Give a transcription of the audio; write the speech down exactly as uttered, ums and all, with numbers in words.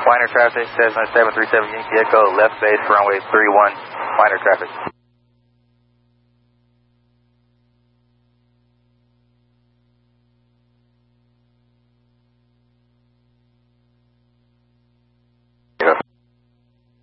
Minor traffic, Cessna seven three seven Yankee Echo, left base, runway three one, minor traffic.